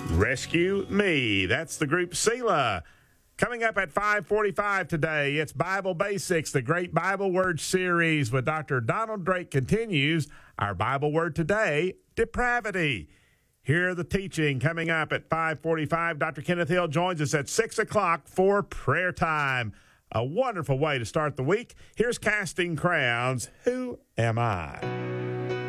Rescue Me. That's the group Selah. Coming up at 5:45 today, it's Bible Basics, the Great Bible Word Series with Dr. Donald Drake continues. Our Bible word today, depravity. Hear the teaching coming up at 5:45. Dr. Kenneth Hill joins us at 6 o'clock for prayer time. A wonderful way to start the week. Here's Casting Crowns. Who am I?